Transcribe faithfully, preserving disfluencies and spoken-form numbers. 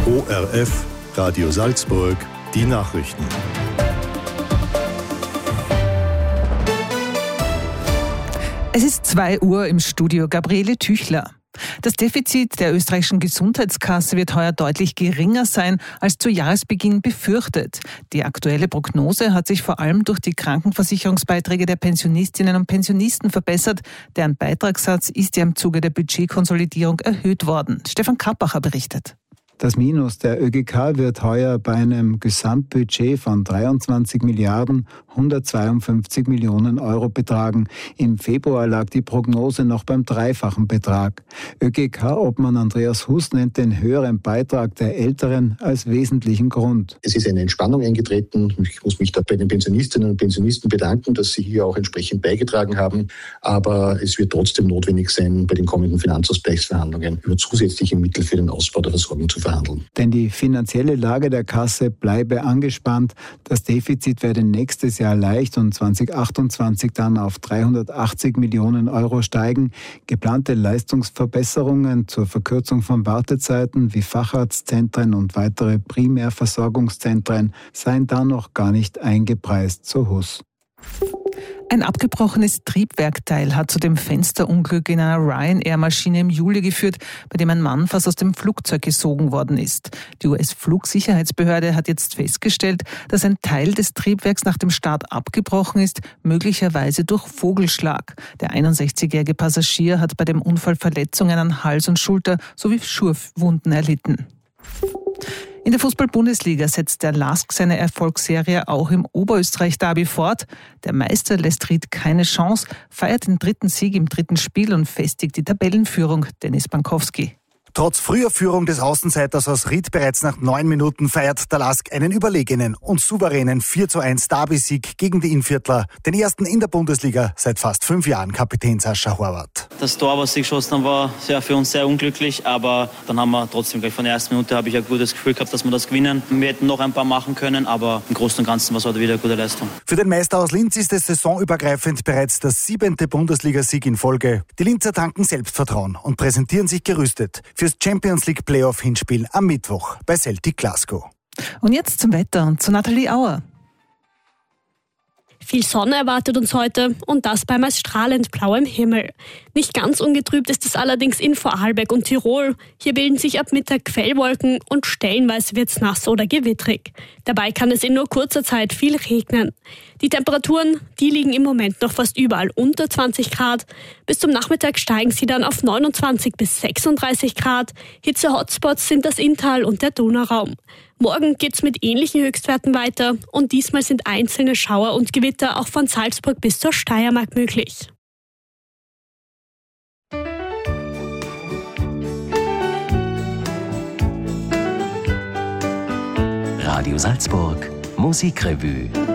O R F, Radio Salzburg, die Nachrichten. Es ist zwei Uhr im Studio, Gabriele Tüchler. Das Defizit der österreichischen Gesundheitskasse wird heuer deutlich geringer sein als zu Jahresbeginn befürchtet. Die aktuelle Prognose hat sich vor allem durch die Krankenversicherungsbeiträge der Pensionistinnen und Pensionisten verbessert. Deren Beitragssatz ist ja im Zuge der Budgetkonsolidierung erhöht worden. Stefan Krappacher berichtet. Das Minus der Ö G K wird heuer bei einem Gesamtbudget von dreiundzwanzig Milliarden hundertzweiundfünfzig Millionen Euro betragen. Im Februar lag die Prognose noch beim dreifachen Betrag. Ö G K-Obmann Andreas Huss nennt den höheren Beitrag der Älteren als wesentlichen Grund. Es ist eine Entspannung eingetreten. Ich muss mich da bei den Pensionistinnen und Pensionisten bedanken, dass sie hier auch entsprechend beigetragen haben. Aber es wird trotzdem notwendig sein, bei den kommenden Finanzausgleichsverhandlungen über zusätzliche Mittel für den Ausbau der Versorgung zu verhandeln. Denn die finanzielle Lage der Kasse bleibe angespannt. Das Defizit werde nächstes Jahr leicht und zwanzig achtundzwanzig dann auf dreihundertachtzig Millionen Euro steigen. Geplante Leistungsverbesserungen zur Verkürzung von Wartezeiten wie Facharztzentren und weitere Primärversorgungszentren seien da noch gar nicht eingepreist, so Huss. Ein abgebrochenes Triebwerkteil hat zu dem Fensterunglück in einer Ryanair-Maschine im Juli geführt, bei dem ein Mann fast aus dem Flugzeug gesogen worden ist. Die U S-Flugsicherheitsbehörde hat jetzt festgestellt, dass ein Teil des Triebwerks nach dem Start abgebrochen ist, möglicherweise durch Vogelschlag. Der einundsechzigjährige Passagier hat bei dem Unfall Verletzungen an Hals und Schulter sowie Schürfwunden erlitten. In der Fußball-Bundesliga setzt der LASK seine Erfolgsserie auch im Oberösterreich-Derby fort. Der Meister lässt Ried keine Chance, feiert den dritten Sieg im dritten Spiel und festigt die Tabellenführung. Dennis Bankowski. Trotz früher Führung des Außenseiters aus Ried bereits nach neun Minuten feiert der LASK einen überlegenen und souveränen vier zu eins Derby-Sieg gegen die Innviertler, den ersten in der Bundesliga seit fast fünf Jahren Kapitän Sascha Horvath. Das Tor, was sie geschossen haben, war sehr für uns sehr unglücklich, aber dann haben wir trotzdem gleich von der ersten Minute habe ich ein gutes Gefühl gehabt, dass wir das gewinnen. Wir hätten noch ein paar machen können, aber im Großen und Ganzen war es heute wieder eine gute Leistung. Für den Meister aus Linz ist es saisonübergreifend bereits der siebente Bundesligasieg in Folge. Die Linzer tanken Selbstvertrauen und präsentieren sich gerüstet fürs Champions League Playoff-Hinspiel am Mittwoch bei Celtic Glasgow. Und jetzt zum Wetter und zu Nathalie Auer. Viel Sonne erwartet uns heute und das bei meist strahlend blauem Himmel. Nicht ganz ungetrübt ist es allerdings in Vorarlberg und Tirol. Hier bilden sich ab Mittag Quellwolken und stellenweise wird es nass oder gewittrig. Dabei kann es in nur kurzer Zeit viel regnen. Die Temperaturen, die liegen im Moment noch fast überall unter zwanzig Grad. Bis zum Nachmittag steigen sie dann auf neunundzwanzig bis sechsunddreißig Grad. Hitze-Hotspots sind das Inntal und der Donauraum. Morgen geht's mit ähnlichen Höchstwerten weiter und diesmal sind einzelne Schauer und Gewitter auch von Salzburg bis zur Steiermark möglich. Radio Salzburg, Musikrevue.